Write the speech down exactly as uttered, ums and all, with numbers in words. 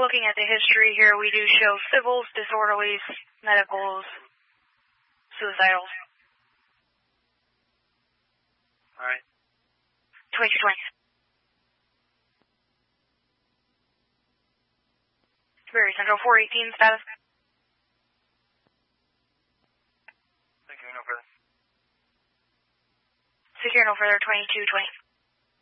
looking at the history here, we do show civils, disorderlies, medicals, suicidals. Alright. twenty-two twenty. Very Central four eighteen status. Thank you, no further. Secure no further, twenty-two twenty.